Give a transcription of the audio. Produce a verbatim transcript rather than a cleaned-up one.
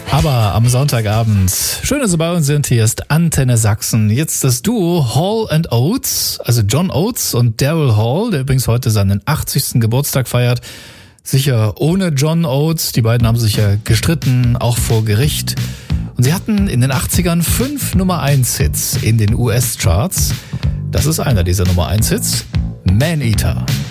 Aber am Sonntagabend, schön, dass Sie bei uns sind, hier ist Antenne Sachsen. Jetzt das Duo Hall and Oates, also John Oates und Daryl Hall, der übrigens heute seinen achtzigsten Geburtstag feiert. Sicher ohne John Oates, die beiden haben sich ja gestritten, auch vor Gericht. Und sie hatten in den achtzigern fünf Nummer eins Hits in den U S-Charts. Das ist einer dieser Nummer eins Hits, Man Eater.